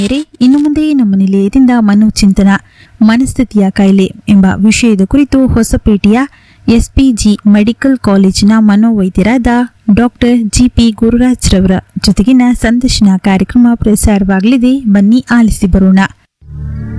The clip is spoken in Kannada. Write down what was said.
ಇನ್ನು ಮುಂದೆ ನಮ್ಮ ನಿಲಯದಿಂದ ಮನೋಚಿಂತನ ಮನಸ್ಥಿತಿಯ ಕಾಯಿಲೆ ಎಂಬ ವಿಷಯದ ಕುರಿತು ಹೊಸಪೇಟೆಯ ಎಸ್ಪಿಜಿ ಮೆಡಿಕಲ್ ಕಾಲೇಜಿನ ಮನೋವೈದ್ಯರಾದ ಡಾಕ್ಟರ್ ಜಿಪಿ ಗುರುರಾಜ್ ರವರ ಜೊತೆಗಿನ ಸಂದರ್ಶನ ಕಾರ್ಯಕ್ರಮ ಪ್ರಸಾರವಾಗಲಿದೆ. ಬನ್ನಿ ಆಲಿಸಿ ಬರೋಣ.